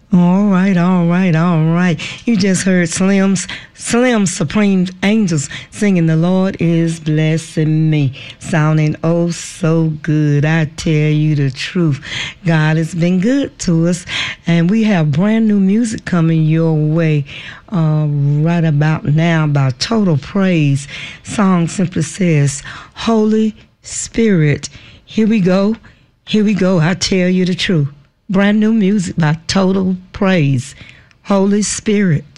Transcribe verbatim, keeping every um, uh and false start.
All right, all right, all right. You just heard Slim's Slim Supreme Angels singing "The Lord is Blessing Me," sounding oh so good. I tell you the truth, God has been good to us, and we have brand new music coming your way uh, right about now by Total Praise. Song simply says, "Holy Spirit, here we go, here we go. I tell you the truth." Brand new music by Total Praise. Holy Spirit,